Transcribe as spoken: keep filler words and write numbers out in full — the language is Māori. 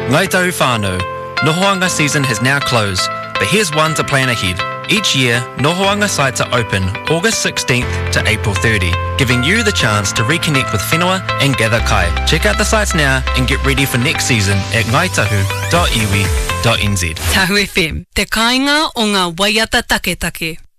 Ngai tahu whānau, Nohoanga season has now closed, but here's one to plan ahead. Each year, Nohoanga sites are open August sixteenth to April thirtieth, giving you the chance to reconnect with whenua and gather kai. Check out the sites now and get ready for next season at ngaitahu dot iwi dot n z. Tahu F M, te kāinga o ngā waiata take take.